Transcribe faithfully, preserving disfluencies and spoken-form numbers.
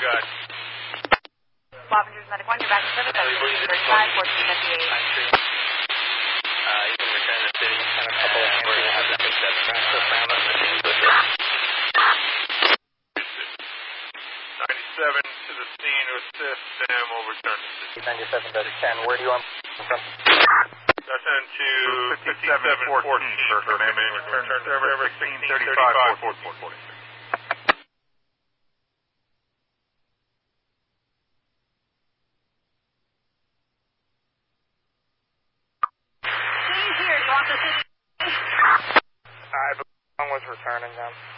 got? Wappingers Medic one, you're back in service at fifteen thirty-five, fourteen fifty-eight. Uh, you can return the city. And a couple of we're going to have to take that transfer from the machines with us. ninety-seven to the scene to assist them overturn the city. ninety-seven to ten, where do you want from? That's into fifty-seven fourteen for command. Return to service sixteen thirty-five, fourteen forty-six. I was returning them.